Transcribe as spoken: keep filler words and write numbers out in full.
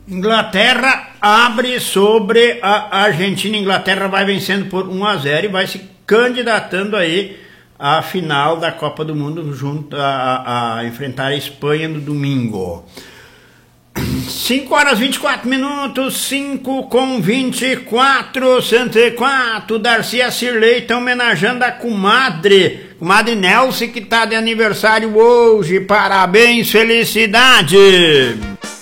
Inglaterra abre sobre a Argentina. Inglaterra vai vencendo por um a zero e vai se candidatando aí à final da Copa do Mundo junto a, a, a enfrentar a Espanha no domingo. cinco horas e vinte e quatro minutos, cinco com vinte e quatro, cento e quatro. Darcy e a Cirlei estão homenageando a comadre, comadre Nelce, que está de aniversário hoje. Parabéns, felicidade!